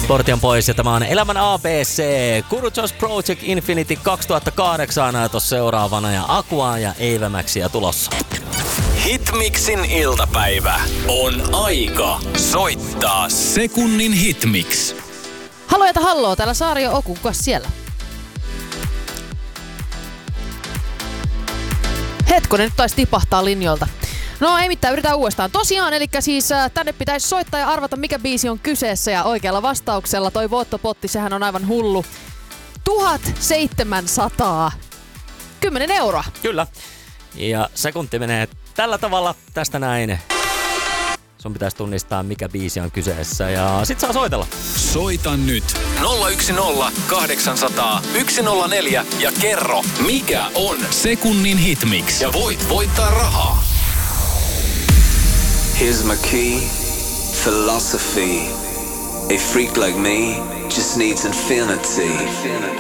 Sportian pois ja tämä on Elämän ABC. Guru Josh Project Infinity 2008 tuossa seuraavana ja Aqua ja Eivämäksiä tulossa. Hitmixin iltapäivä on aika soittaa sekunnin Hitmix. Halojata halloo, täällä Saario Oku, kukas siellä? Hetkonen, nyt taisi tipahtaa linjoilta. No ei mitään, yritetään uudestaan. Tosiaan, eli siis tänne pitäisi soittaa ja arvata mikä biisi on kyseessä ja oikealla vastauksella toi voittopotti, sehän on aivan hullu. 1700. 10 euroa. Kyllä. Ja sekunti menee tällä tavalla tästä näin. Sun pitäisi tunnistaa mikä biisi on kyseessä ja sit saa soitella. Soita nyt 010 800 104 ja kerro mikä on sekunnin Hitmix. Ja voit voittaa rahaa. Here's my key, philosophy. A freak like me just needs infinity.